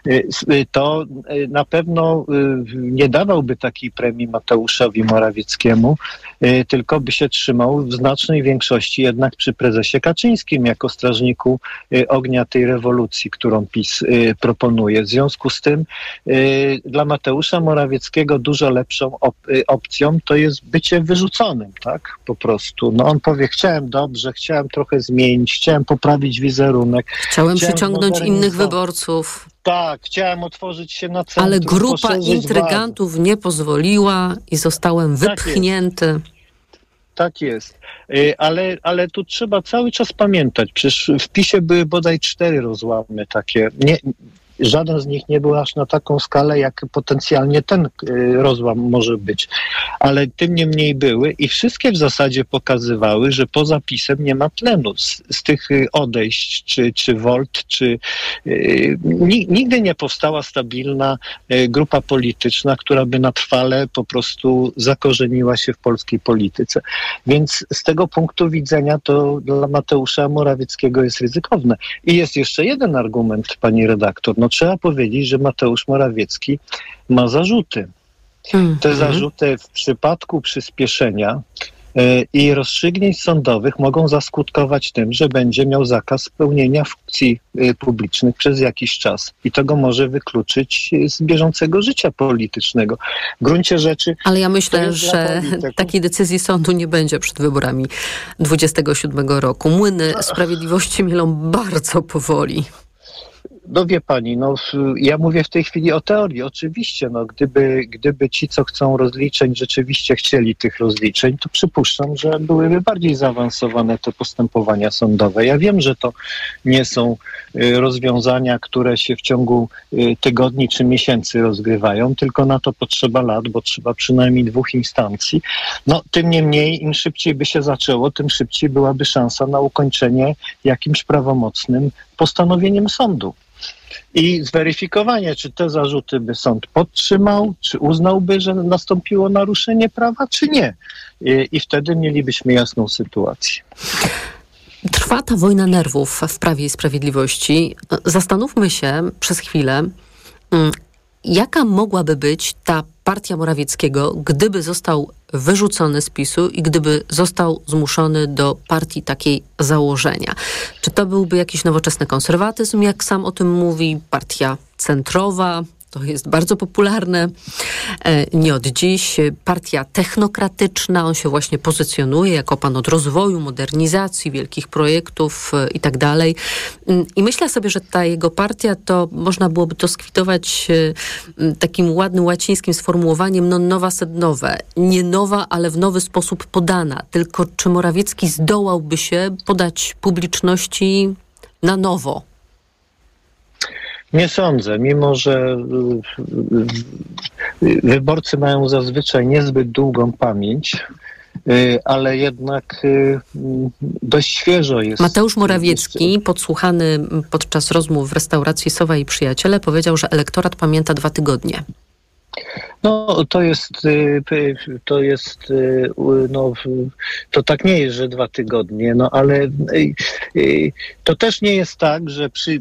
to na pewno nie dawałby takiej premii Mateuszowi Morawieckiemu, tylko by się trzymał w znacznej większości jednak przy prezesie Kaczyńskim jako strażniku ognia tej rewolucji, którą PiS proponuje. W związku z tym dla Mateusza Morawieckiego dużo lepszą op- opcją to jest bycie wyrzuconym, tak? Po prostu. No on powie, chciałem dobrze, chciałem trochę zmienić, chciałem poprawić wizerunek. Chciałem, chciałem przyciągnąć innych wyborców. Tak, chciałem otworzyć się na centrum. Ale grupa intrygantów bazę. nie pozwoliła i zostałem wypchnięty. Tak jest. Tak jest. Ale, ale tu trzeba cały czas pamiętać, przecież w PiSie były bodaj cztery rozłamy takie. Nie, żaden z nich nie był aż na taką skalę, jak potencjalnie ten rozłam może być. Ale tym niemniej były i wszystkie w zasadzie pokazywały, że poza PiS-em nie ma tlenu. Z, z tych odejść, czy, czy Volt, czy yy, nigdy nie powstała stabilna yy, grupa polityczna, która by na trwale po prostu zakorzeniła się w polskiej polityce. Więc z tego punktu widzenia to dla Mateusza Morawieckiego jest ryzykowne. I jest jeszcze jeden argument, pani redaktor. No trzeba powiedzieć, że Mateusz Morawiecki ma zarzuty. Mm-hmm. Te zarzuty w przypadku przyspieszenia y, i rozstrzygnięć sądowych mogą zaskutkować tym, że będzie miał zakaz pełnienia funkcji y, publicznych przez jakiś czas. I to go może wykluczyć z bieżącego życia politycznego. W gruncie rzeczy... Ale ja myślę, że takiej decyzji sądu nie będzie przed wyborami dwudziestego siódmego roku. Młyny sprawiedliwości mielą bardzo powoli. No wie pani, no ja mówię w tej chwili o teorii. Oczywiście, no gdyby, gdyby ci, co chcą rozliczeń, rzeczywiście chcieli tych rozliczeń, to przypuszczam, że byłyby bardziej zaawansowane te postępowania sądowe. Ja wiem, że to nie są rozwiązania, które się w ciągu tygodni czy miesięcy rozgrywają, tylko na to potrzeba lat, bo trzeba przynajmniej dwóch instancji. No tym niemniej, im szybciej by się zaczęło, tym szybciej byłaby szansa na ukończenie jakimś prawomocnym postanowieniem sądu. I zweryfikowanie, czy te zarzuty by sąd podtrzymał, czy uznałby, że nastąpiło naruszenie prawa, czy nie. I, i wtedy mielibyśmy jasną sytuację. Trwa ta wojna nerwów w Prawie i Sprawiedliwości. Zastanówmy się przez chwilę, jaka mogłaby być ta partia Morawieckiego, gdyby został wyrzucony z PiSu i gdyby został zmuszony do partii takiej założenia. Czy to byłby jakiś nowoczesny konserwatyzm, jak sam o tym mówi, partia centrowa, To jest bardzo popularne, nie od dziś. Partia technokratyczna, on się właśnie pozycjonuje jako pan od rozwoju, modernizacji, wielkich projektów i tak dalej. I myślę sobie, że ta jego partia to można byłoby to skwitować takim ładnym łacińskim sformułowaniem non nova sed nowe. Nie nowa, ale w nowy sposób podana. Tylko czy Morawiecki zdołałby się podać publiczności na nowo? Nie sądzę, mimo że wyborcy mają zazwyczaj niezbyt długą pamięć, ale jednak dość świeżo jest. Mateusz Morawiecki, podsłuchany podczas rozmów w restauracji Sowa i Przyjaciele, powiedział, że elektorat pamięta dwa tygodnie. No, to jest, to jest, no, to tak nie jest, że dwa tygodnie, no, ale to też nie jest tak, że przy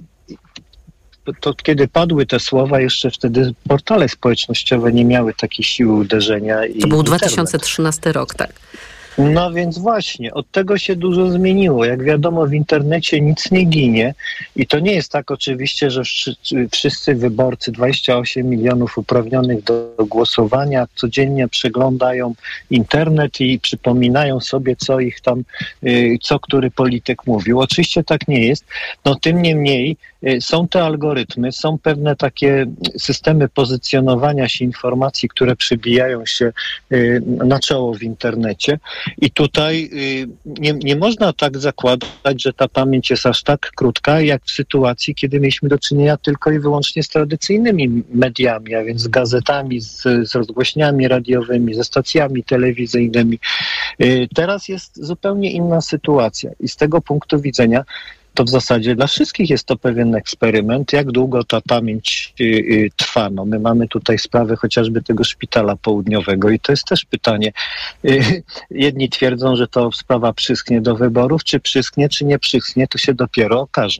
To kiedy padły te słowa, jeszcze wtedy portale społecznościowe nie miały takiej siły uderzenia. I to był internet. dwa tysiące trzynasty rok, tak. No więc właśnie, od tego się dużo zmieniło. Jak wiadomo, w internecie nic nie ginie i to nie jest tak oczywiście, że wszyscy wyborcy, dwadzieścia osiem milionów uprawnionych do głosowania, codziennie przeglądają internet i przypominają sobie, co ich tam, co który polityk mówił. Oczywiście tak nie jest. No tym niemniej są te algorytmy, są pewne takie systemy pozycjonowania się informacji, które przybijają się na czoło w internecie. I tutaj nie, nie można tak zakładać, że ta pamięć jest aż tak krótka, jak w sytuacji, kiedy mieliśmy do czynienia tylko i wyłącznie z tradycyjnymi mediami, a więc z gazetami, z, z rozgłośniami radiowymi, ze stacjami telewizyjnymi. Teraz jest zupełnie inna sytuacja i z tego punktu widzenia to w zasadzie dla wszystkich jest to pewien eksperyment, jak długo ta pamięć y, y, trwa. No, my mamy tutaj sprawę chociażby tego szpitala południowego i to jest też pytanie. Y, jedni twierdzą, że to sprawa przyschnie do wyborów, czy przyschnie, czy nie przyschnie, to się dopiero okaże.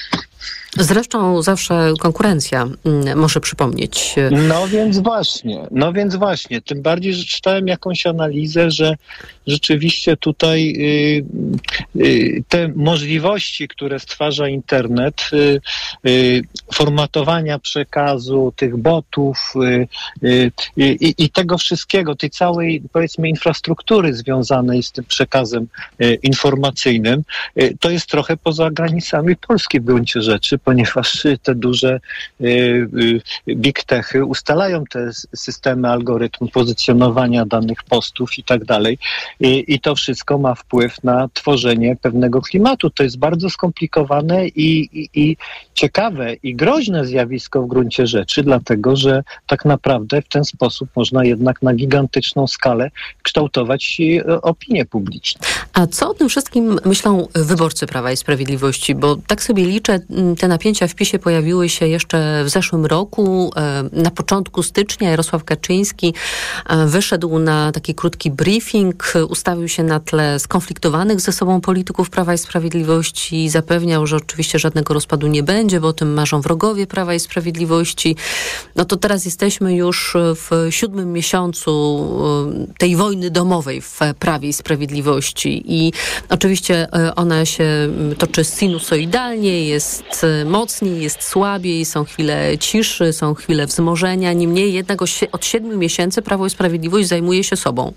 Zresztą zawsze konkurencja może przypomnieć. No więc właśnie, no więc właśnie. Tym bardziej, że czytałem jakąś analizę, że rzeczywiście tutaj y, y, te możliwości, które stwarza internet, y, y, formatowania przekazu, tych botów y, y, y, i tego wszystkiego, tej całej, powiedzmy, infrastruktury związanej z tym przekazem y, informacyjnym, y, to jest trochę poza granicami Polski w gruncie rzeczy, ponieważ te duże y, y, big techy ustalają te systemy algorytmu pozycjonowania danych postów i tak dalej. I to wszystko ma wpływ na tworzenie pewnego klimatu. To jest bardzo skomplikowane i, i, i ciekawe i groźne zjawisko w gruncie rzeczy, dlatego że tak naprawdę w ten sposób można jednak na gigantyczną skalę kształtować opinię publiczną. A co o tym wszystkim myślą wyborcy Prawa i Sprawiedliwości? Bo tak sobie liczę, te napięcia w PiSie pojawiły się jeszcze w zeszłym roku. Na początku stycznia Jarosław Kaczyński wyszedł na taki krótki briefing, ustawił się na tle skonfliktowanych ze sobą polityków Prawa i Sprawiedliwości i zapewniał, że oczywiście żadnego rozpadu nie będzie, bo o tym marzą wrogowie Prawa i Sprawiedliwości. No to teraz jesteśmy już w siódmym miesiącu tej wojny domowej w Prawie i Sprawiedliwości i oczywiście ona się toczy sinusoidalnie, jest mocniej, jest słabiej, są chwile ciszy, są chwile wzmożenia. Niemniej jednak od siedmiu miesięcy Prawo i Sprawiedliwość zajmuje się sobą.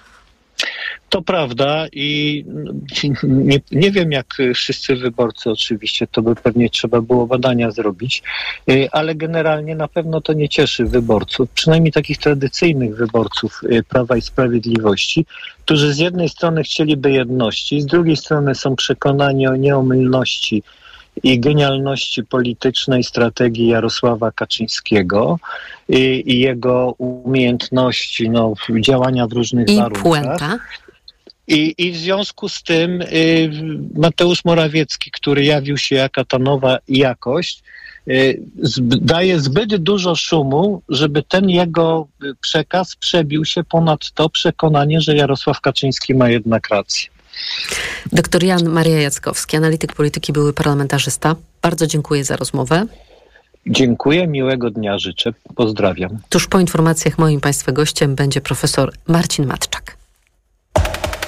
To prawda i nie, nie wiem, jak wszyscy wyborcy oczywiście, to by pewnie trzeba było badania zrobić, ale generalnie na pewno to nie cieszy wyborców, przynajmniej takich tradycyjnych wyborców Prawa i Sprawiedliwości, którzy z jednej strony chcieliby jedności, z drugiej strony są przekonani o nieomylności i genialności politycznej strategii Jarosława Kaczyńskiego i, i jego umiejętności no, działania w różnych I warunkach. puenta. I, I w związku z tym y, Mateusz Morawiecki, który jawił się jaka ta nowa jakość, y, zb, daje zbyt dużo szumu, żeby ten jego przekaz przebił się ponad to przekonanie, że Jarosław Kaczyński ma jednak rację. Doktor Jan Maria Jackowski, analityk polityki, były parlamentarzysta. Bardzo dziękuję za rozmowę. Dziękuję, miłego dnia życzę. Pozdrawiam. Tuż po informacjach moim Państwa gościem będzie profesor Marcin Matczak.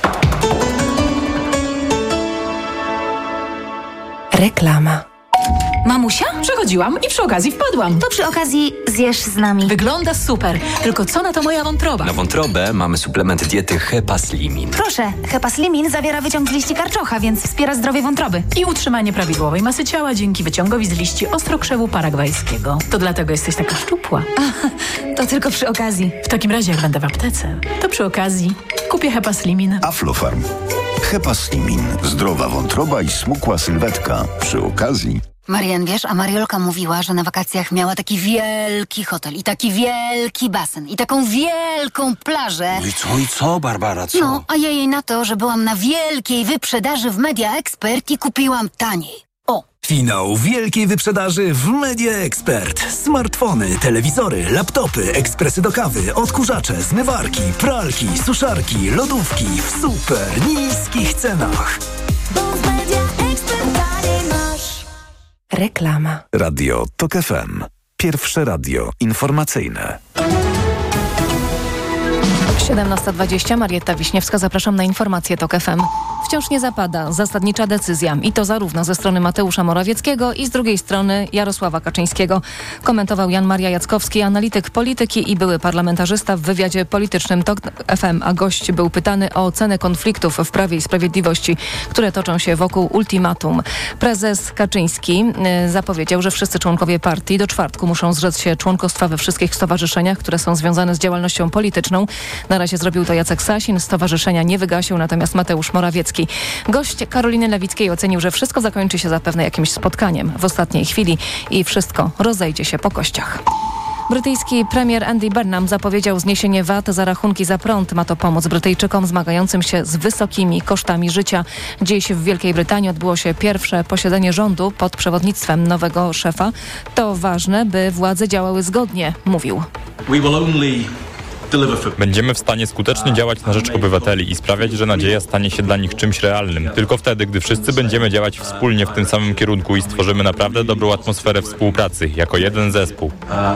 Reklama. Mamusia? Przechodziłam i przy okazji wpadłam. To przy okazji zjesz z nami. Wygląda super, tylko co na to moja wątroba? Na wątrobę mamy suplement diety Hepaslimin. Proszę, Hepaslimin zawiera wyciąg z liści karczocha, więc wspiera zdrowie wątroby. I utrzymanie prawidłowej masy ciała dzięki wyciągowi z liści ostrokrzewu paragwajskiego. To dlatego jesteś taka szczupła. A, to tylko przy okazji. W takim razie, jak będę w aptece, to przy okazji kupię Hepaslimin. Aflofarm. Hepaslimin. Zdrowa wątroba i smukła sylwetka. Przy okazji... Marian, wiesz, a Mariolka mówiła, że na wakacjach miała taki wielki hotel i taki wielki basen i taką wielką plażę. No i co, i co, Barbara, co? No, a ja jej na to, że byłam na wielkiej wyprzedaży w Media Expert i kupiłam taniej. O! Finał wielkiej wyprzedaży w Media Expert. Smartfony, telewizory, laptopy, ekspresy do kawy, odkurzacze, zmywarki, pralki, suszarki, lodówki w super niskich cenach. Reklama. Radio TOK F M. Pierwsze radio informacyjne. siedemnasta dwadzieścia, Marietta Wiśniewska, zapraszam na informacje TOK F M. Wciąż nie zapada zasadnicza decyzja i to zarówno ze strony Mateusza Morawieckiego i z drugiej strony Jarosława Kaczyńskiego. Komentował Jan Maria Jackowski, analityk polityki i były parlamentarzysta w wywiadzie politycznym TOK F M, a gość był pytany o ocenę konfliktów w Prawie i Sprawiedliwości, które toczą się wokół ultimatum. Prezes Kaczyński y, zapowiedział, że wszyscy członkowie partii do czwartku muszą zrzec się członkostwa we wszystkich stowarzyszeniach, które są związane z działalnością polityczną. Na razie zrobił to Jacek Sasin, stowarzyszenia nie wygasił, natomiast Mateusz Morawiecki. Gość Karoliny Lewickiej ocenił, że wszystko zakończy się zapewne jakimś spotkaniem w ostatniej chwili i wszystko rozejdzie się po kościach. Brytyjski premier Andy Burnham zapowiedział zniesienie V A T za rachunki za prąd. Ma to pomóc Brytyjczykom zmagającym się z wysokimi kosztami życia. Dziś w Wielkiej Brytanii odbyło się pierwsze posiedzenie rządu pod przewodnictwem nowego szefa. To ważne, by władze działały zgodnie, mówił. We will only Będziemy w stanie skutecznie działać na rzecz obywateli i sprawiać, że nadzieja stanie się dla nich czymś realnym. Tylko wtedy, gdy wszyscy będziemy działać wspólnie w tym samym kierunku i stworzymy naprawdę dobrą atmosferę współpracy, jako jeden zespół.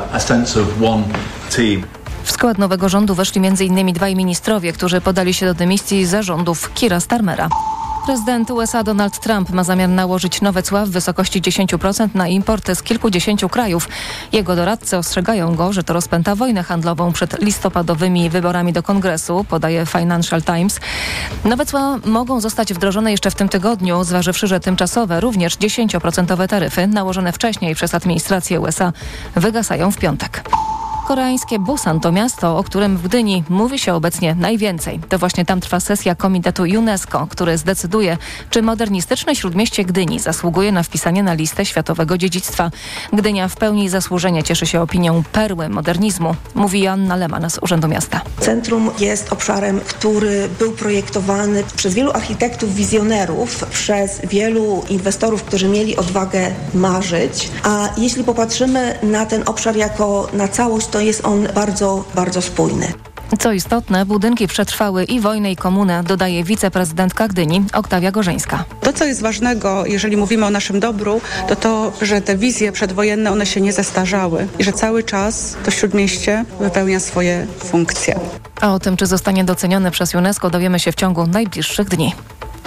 W skład nowego rządu weszli m in dwaj ministrowie, którzy podali się do dymisji za rządów Keira Starmera. Prezydent U S A Donald Trump ma zamiar nałożyć nowe cła w wysokości dziesięć procent na importy z kilkudziesięciu krajów. Jego doradcy ostrzegają go, że to rozpęta wojnę handlową przed listopadowymi wyborami do Kongresu, podaje Financial Times. Nowe cła mogą zostać wdrożone jeszcze w tym tygodniu, zważywszy, że tymczasowe, również dziesięcioprocentowe taryfy nałożone wcześniej przez administrację U S A wygasają w piątek. Koreańskie Busan to miasto, o którym w Gdyni mówi się obecnie najwięcej. To właśnie tam trwa sesja Komitetu UNESCO, który zdecyduje, czy modernistyczne śródmieście Gdyni zasługuje na wpisanie na listę światowego dziedzictwa. Gdynia w pełni zasłużenie cieszy się opinią perły modernizmu, mówi Joanna Lehmann z Urzędu Miasta. Centrum jest obszarem, który był projektowany przez wielu architektów, wizjonerów, przez wielu inwestorów, którzy mieli odwagę marzyć. A jeśli popatrzymy na ten obszar jako na całość, to jest on bardzo, bardzo spójny. Co istotne, budynki przetrwały i wojnę, i komunę, dodaje wiceprezydentka Gdyni Oktawia Gorzeńska. To, co jest ważnego, jeżeli mówimy o naszym dobru, to to, że te wizje przedwojenne, one się nie zestarzały i że cały czas to śródmieście wypełnia swoje funkcje. A o tym, czy zostanie docenione przez UNESCO, dowiemy się w ciągu najbliższych dni.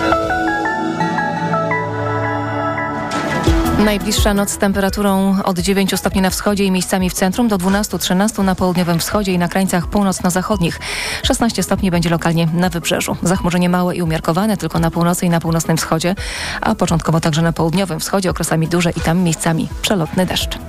Najbliższa noc z temperaturą od dziewięciu stopni na wschodzie i miejscami w centrum do dwunastu trzynastu na południowym wschodzie i na krańcach północno-zachodnich. szesnaście stopni będzie lokalnie na wybrzeżu. Zachmurzenie małe i umiarkowane tylko na północy i na północnym wschodzie, a początkowo także na południowym wschodzie okresami duże i tam miejscami przelotny deszcz.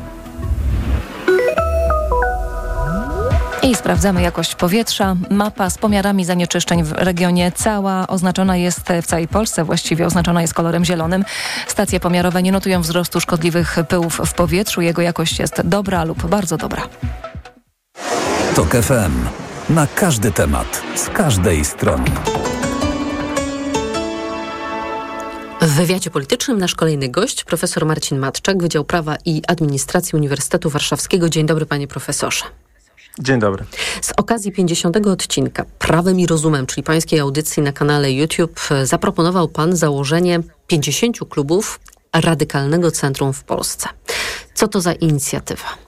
I sprawdzamy jakość powietrza. Mapa z pomiarami zanieczyszczeń w regionie cała oznaczona jest w całej Polsce, właściwie oznaczona jest kolorem zielonym. Stacje pomiarowe nie notują wzrostu szkodliwych pyłów w powietrzu. Jego jakość jest dobra lub bardzo dobra. TOK F M. Na każdy temat, z każdej strony. W wywiadzie politycznym nasz kolejny gość, profesor Marcin Matczak, Wydział Prawa i Administracji Uniwersytetu Warszawskiego. Dzień dobry, panie profesorze. Dzień dobry. Z okazji pięćdziesiątego odcinka Prawem i Rozumem, czyli pańskiej audycji na kanale YouTube, zaproponował pan założenie pięćdziesięciu klubów Radykalnego Centrum w Polsce. Co to za inicjatywa?